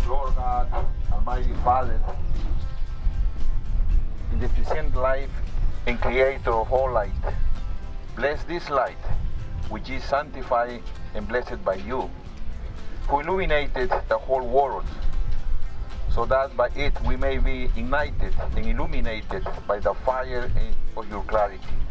Lord God, Almighty Father, in the present life and Creator of all light, bless this light, which is sanctified and blessed by you, who illuminated the whole world, so that by it we may be ignited and illuminated by the fire of your clarity.